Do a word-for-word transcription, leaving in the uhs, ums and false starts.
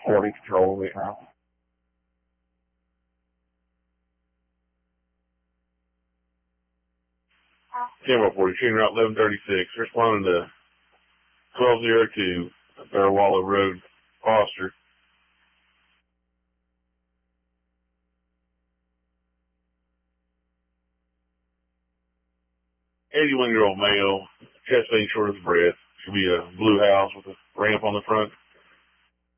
forty control right now. Kilo forty, shooting route eleven thirty-six, responding to twelve oh two, Fairwallow Road, Foster. eighty-one-year-old male, chest vein short of breath. Should be a blue house with a ramp on the front.